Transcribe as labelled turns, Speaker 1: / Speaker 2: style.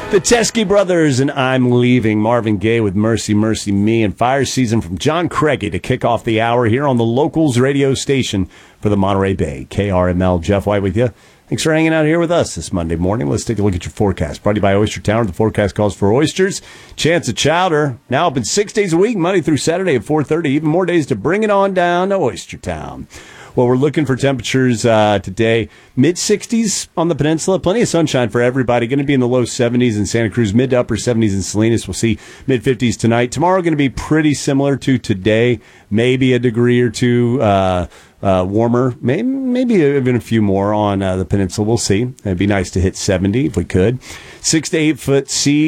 Speaker 1: The Teskey Brothers and I'm Leaving. Marvin Gaye with Mercy, Mercy Me, and Fire Season from John Craigie to kick off the hour here on the Locals radio station for the Monterey Bay. KRML, Jeff White with you. Thanks for hanging out here with us this Monday morning. Let's take a look at your forecast. Brought to you by Oyster Town. The forecast calls for oysters. Chance of chowder. Now open 6 days a week, Monday through Saturday at 4:30. Even more days to bring it on down to Oyster Town. Well, we're looking for temperatures today, mid-60s on the peninsula. Plenty of sunshine for everybody. Going to be in the low 70s in Santa Cruz, mid to upper 70s in Salinas. We'll see mid-50s tonight. Tomorrow going to be pretty similar to today, maybe a degree or two warmer, maybe even a few more on the peninsula. We'll see. It'd be nice to hit 70 if we could. 6 to 8 foot sea.